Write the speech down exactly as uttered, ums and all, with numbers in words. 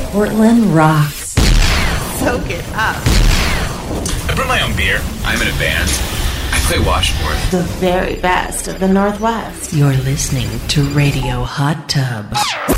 Portland rocks. Soak it up. I brew my own beer. I'm in a band. I play washboard. The very best of the Northwest. You're listening to Radio Hot Tub.